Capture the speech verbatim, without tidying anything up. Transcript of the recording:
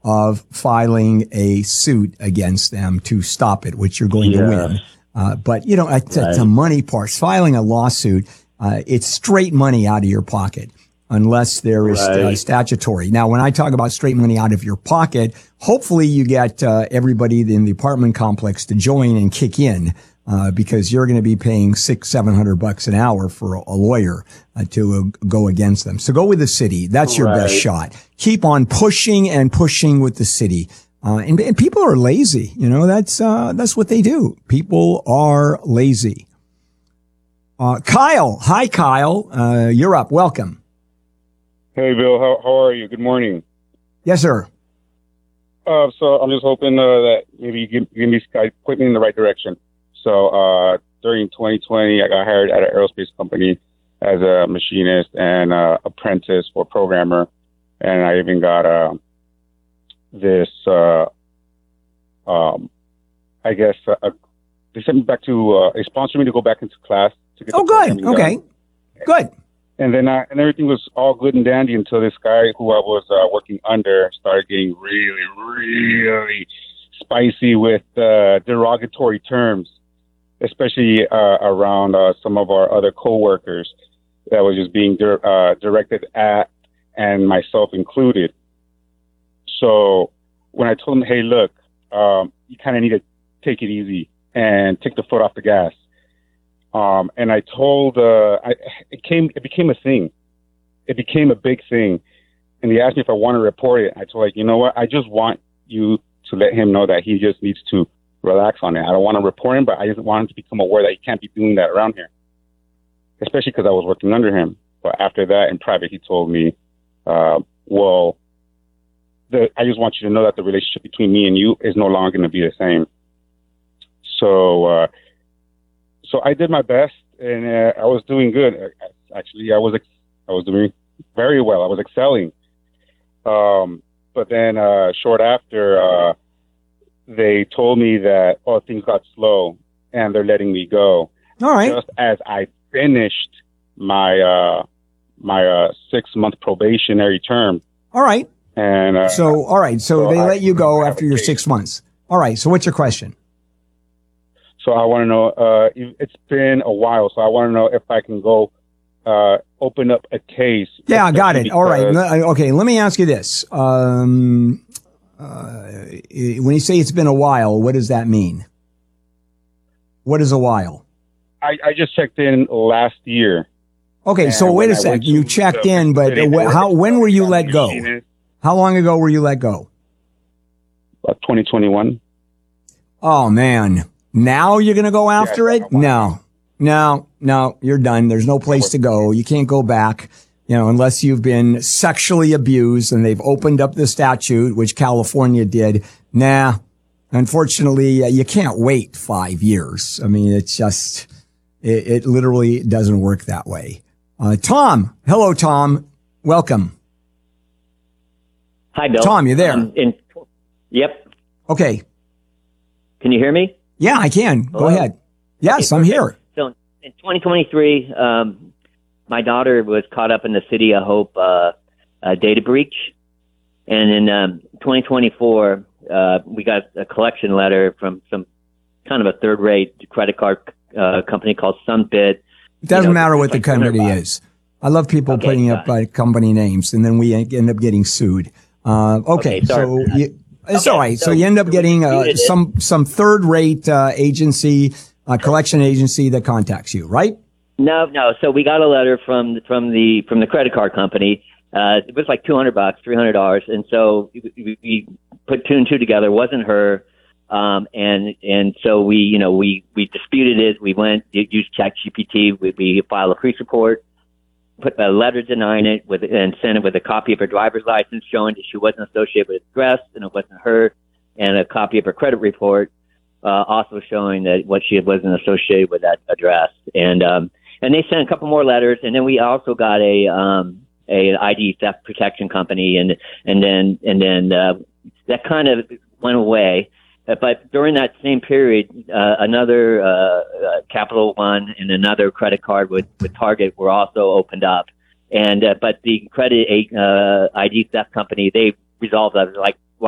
of filing a suit against them to stop it, which you're going yeah. to win. Uh, but, you know, it's right. the money part. Filing a lawsuit, uh, it's straight money out of your pocket unless there is right. uh, statutory. Now, when I talk about straight money out of your pocket, hopefully you get uh, everybody in the apartment complex to join and kick in. Uh, because you're going to be paying six, seven hundred bucks an hour for a, a lawyer uh, to uh, go against them. So go with the city. That's your right. best shot. Keep on pushing and pushing with the city. Uh, and, and people are lazy. You know, that's, uh, that's what they do. People are lazy. Uh, Kyle. Hi, Kyle. Uh, you're up. Welcome. Hey, Bill. How, how are you? Good morning. Yes, sir. Uh, so I'm just hoping, uh, that maybe you give, give me, point me in the right direction. So, uh, during twenty twenty, I got hired at an aerospace company as a machinist and, uh, apprentice for programmer. And I even got, uh, this, uh, um, I guess, uh, they sent me back to, uh, they sponsored me to go back into class to get Oh, good. Okay. Done. Good. And then, I, and everything was all good and dandy until this guy who I was, uh, working under started getting really, really spicy with, uh, derogatory terms. Especially uh, around uh, some of our other coworkers that was just being di- uh, directed at, and myself included. So when I told him, "Hey, look, um, you kind of need to take it easy and take the foot off the gas," um, and I told, uh, I, it came, it became a thing. It became a big thing, and he asked me if I want to report it. I told, like, you know what? I just want you to let him know that he just needs to relax on it. I don't want to report him, but I just want him to become aware that he can't be doing that around here, especially because I was working under him. But after that, in private, he told me, uh, well, the, I just want you to know that the relationship between me and you is no longer going to be the same. So, uh, so I did my best, and uh, I was doing good. Actually, I was, ex- I was doing very well. I was excelling. Um, but then, uh, short after, uh, they told me that, oh, things got slow and they're letting me go. All right. Just as I finished my, uh, my, uh, six month probationary term. All right. And, uh, so, all right. So, so they I, let you go after your case. six months. All right. So what's your question? So I want to know, uh, it's been a while. So I want to know if I can go, uh, open up a case. Yeah, I got it. All right. Okay. Let me ask you this. Um, Uh, when you say it's been a while, what does that mean? What is a while? I, I just checked in last year. Okay, so wait a sec. You checked in, but uh, how? When were you let go? How long ago were you let go? About twenty twenty-one. Oh man! Now you're gonna go after it? No, no, no. You're done. There's no place to go. You can't go back. You know, unless you've been sexually abused and they've opened up the statute, which California did. Nah, unfortunately, uh, you can't wait five years. I mean, it's just, it, it literally doesn't work that way. Uh, Tom. Hello, Tom. Welcome. Hi, Bill. Tom, you there? Um, in, yep. Okay. Can you hear me? Yeah, I can. Hello? Go ahead. Yes, okay, I'm here. So in twenty twenty-three, um, my daughter was caught up in the City of Hope uh, uh, data breach. And in um, twenty twenty-four, uh, we got a collection letter from some kind of a third-rate credit card uh, company called Sunbit. It doesn't you know, matter what like the company is. I love people okay, putting up uh, company names, and then we end up getting sued. Uh, okay, okay so you, it's okay, all right. So, so you end up getting uh, some some third-rate uh, agency, uh, collection agency that contacts you, right? No, no. So we got a letter from from the from the credit card company. Uh, it was like two hundred bucks, three hundred dollars, and so we, we put two and two together. It wasn't her, um, and and so we, you know, we, we disputed it. We went used ChatGPT. We, we filed a police report, put a letter denying it, with and sent it with a copy of her driver's license showing that she wasn't associated with the address and it wasn't her, and a copy of her credit report, uh, also showing that what she wasn't associated with that address, and um. And they sent a couple more letters, and then we also got a um, a I D theft protection company, and and then and then uh, that kind of went away. But during that same period, uh, another uh, uh, Capital One and another credit card with, with Target were also opened up. And uh, but the credit uh, I D theft company, they resolved that like